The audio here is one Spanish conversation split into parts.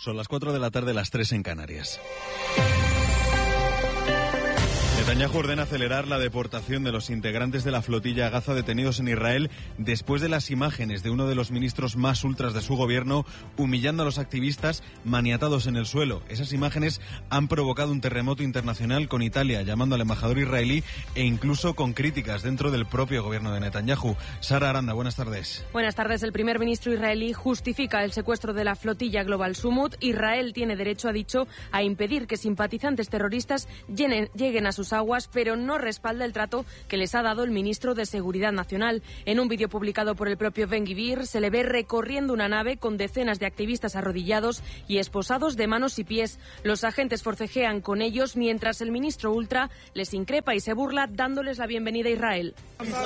Son las 4 de la tarde, las 3 en Canarias. Netanyahu ordena acelerar la deportación de los integrantes de la flotilla Gaza detenidos en Israel después de las imágenes de uno de los ministros más ultras de su gobierno humillando a los activistas maniatados en el suelo. Esas imágenes han provocado un terremoto internacional, con Italia llamando al embajador israelí e incluso con críticas dentro del propio gobierno de Netanyahu. Sara Aranda, buenas tardes. Buenas tardes. El primer ministro israelí justifica el secuestro de la flotilla Global Summit. Israel tiene derecho, ha dicho, a impedir que simpatizantes terroristas lleguen a sus aguas, pero no respalda el trato que les ha dado el ministro de Seguridad Nacional. En un vídeo publicado por el propio Ben-Gvir se le ve recorriendo una nave con decenas de activistas arrodillados y esposados de manos y pies. Los agentes forcejean con ellos mientras el ministro ultra les increpa y se burla dándoles la bienvenida a Israel.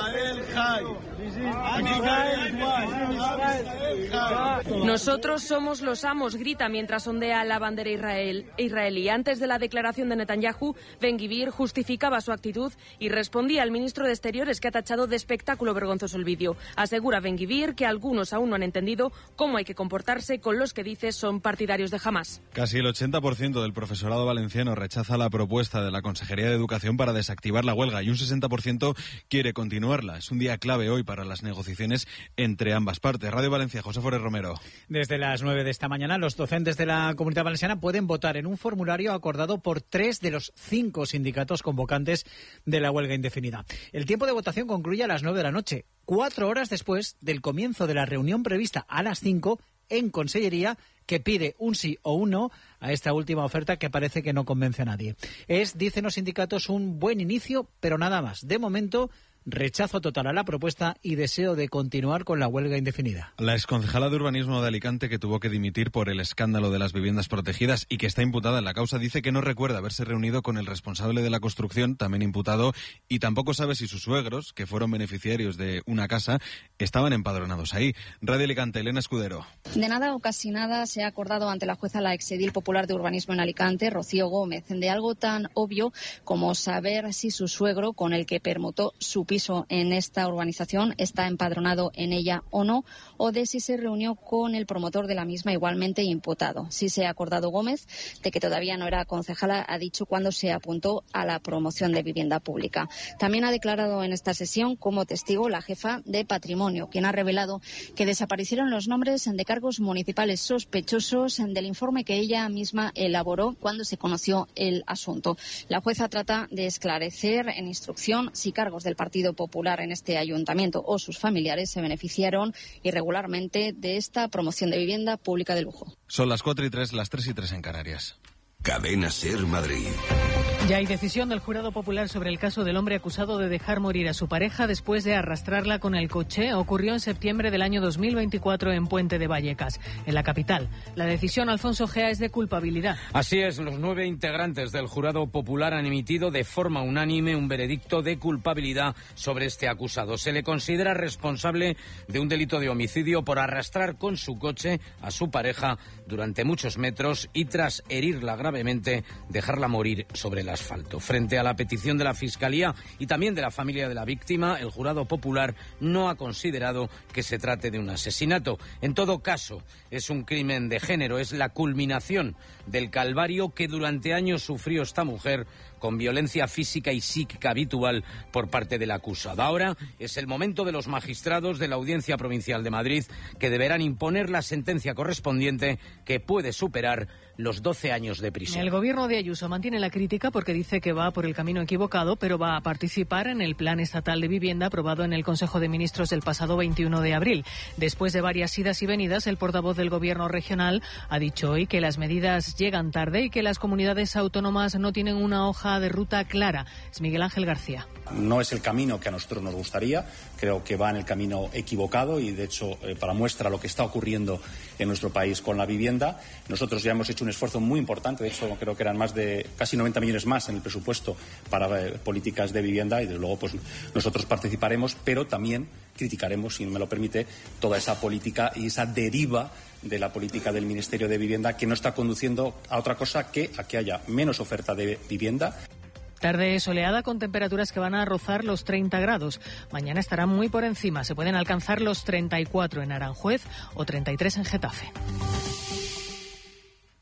Nosotros somos los amos, grita mientras ondea la bandera israelí. Antes de la declaración de Netanyahu, Ben-Gvir justificaba su actitud y respondía al ministro de Exteriores, que ha tachado de espectáculo vergonzoso el vídeo. Asegura Ben-Gvir que algunos aún no han entendido cómo hay que comportarse con los que dice son partidarios de Hamás. Casi el 80% del profesorado valenciano rechaza la propuesta de la Consejería de Educación para desactivar la huelga y un 60% quiere continuarla. Es un día clave hoy para las negociaciones entre ambas partes. Radio Valencia, José Forés Romero. Desde las 9 de esta mañana, los docentes de la Comunidad Valenciana pueden votar en un formulario acordado por 3 de los 5 sindicatos convocantes de la huelga indefinida. El tiempo de votación concluye a las 9 de la noche, 4 horas después del comienzo de la reunión prevista a las 5 en Consellería, que pide un sí o un no a esta última oferta que parece que no convence a nadie. Es, dicen los sindicatos, un buen inicio, pero nada más. De momento, rechazo total a la propuesta y deseo de continuar con la huelga indefinida. La exconcejala de Urbanismo de Alicante, que tuvo que dimitir por el escándalo de las viviendas protegidas y que está imputada en la causa, dice que no recuerda haberse reunido con el responsable de la construcción, también imputado, y tampoco sabe si sus suegros, que fueron beneficiarios de una casa, estaban empadronados ahí. Radio Alicante, Elena Escudero. De nada o casi nada se ha acordado ante la jueza la exedil popular de Urbanismo en Alicante, Rocío Gómez, de algo tan obvio como saber si su suegro, con el que permutó su piso en esta urbanización, está empadronado en ella o no, o de si se reunió con el promotor de la misma, igualmente imputado. Sí se ha acordado Gómez de que todavía no era concejala, ha dicho, cuando se apuntó a la promoción de vivienda pública. También ha declarado en esta sesión como testigo la jefa de Patrimonio, quien ha revelado que desaparecieron los nombres de cargos municipales sospechosos del informe que ella misma elaboró cuando se conoció el asunto. La jueza trata de esclarecer en instrucción si cargos del Partido Popular en este ayuntamiento o sus familiares se beneficiaron irregularmente de esta promoción de vivienda pública de lujo. Son las 4:03, las 3:03 en Canarias. Cadena SER Madrid. Ya hay decisión del jurado popular sobre el caso del hombre acusado de dejar morir a su pareja después de arrastrarla con el coche. Ocurrió en septiembre del año 2024 en Puente de Vallecas, en la capital. La decisión, Alfonso Gea, es de culpabilidad. Así es, los 9 integrantes del jurado popular han emitido de forma unánime un veredicto de culpabilidad sobre este acusado. Se le considera responsable de un delito de homicidio por arrastrar con su coche a su pareja durante muchos metros y, tras herirla gravemente, dejarla morir sobre el asfalto. Frente a la petición de la Fiscalía y también de la familia de la víctima, el jurado popular no ha considerado que se trate de un asesinato. En todo caso, es un crimen de género, es la culminación del calvario que durante años sufrió esta mujer con violencia física y psíquica habitual por parte del acusado. Ahora es el momento de los magistrados de la Audiencia Provincial de Madrid, que deberán imponer la sentencia correspondiente, que puede superar los 12 años de prisión. El gobierno de Ayuso mantiene la crítica porque dice que va por el camino equivocado, pero va a participar en el Plan Estatal de Vivienda aprobado en el Consejo de Ministros del pasado 21 de abril. Después de varias idas y venidas, el portavoz del gobierno regional ha dicho hoy que las medidas llegan tarde y que las comunidades autónomas no tienen una hoja de ruta clara. Es Miguel Ángel García. No es el camino que a nosotros nos gustaría, creo que va en el camino equivocado y, de hecho, para muestra lo que está ocurriendo en nuestro país con la vivienda. Nosotros ya hemos hecho un esfuerzo muy importante, de hecho creo que eran más de casi 90 millones más en el presupuesto para políticas de vivienda y, desde luego, pues nosotros participaremos, pero también criticaremos, si me lo permite, toda esa política y esa deriva de la política del Ministerio de Vivienda, que no está conduciendo a otra cosa que a que haya menos oferta de vivienda. Tarde soleada con temperaturas que van a rozar los 30 grados. Mañana estarán muy por encima. Se pueden alcanzar los 34 en Aranjuez o 33 en Getafe.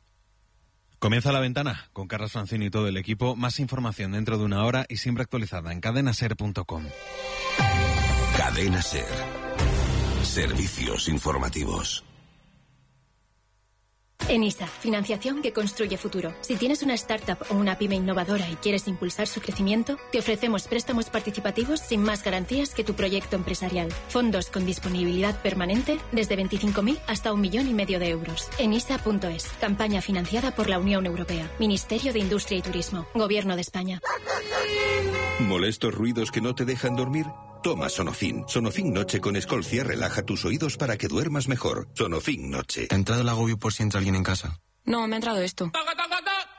Comienza La Ventana con Carlos Francini y todo el equipo. Más información dentro de una hora y siempre actualizada en cadenaser.com. Cadena Ser. Servicios informativos. ENISA, financiación que construye futuro. Si tienes una startup o una pyme innovadora y quieres impulsar su crecimiento, te ofrecemos préstamos participativos sin más garantías que tu proyecto empresarial. Fondos con disponibilidad permanente desde 25.000 hasta 1,5 millones de euros. ENISA.es, campaña financiada por la Unión Europea, Ministerio de Industria y Turismo, Gobierno de España. ¿Molestos ruidos que no te dejan dormir? Toma Sonofin. Sonofin Noche con Escolcia relaja tus oídos para que duermas mejor. Sonofin Noche. ¿Te ha entrado el agobio por si entra alguien en casa? No, me ha entrado esto.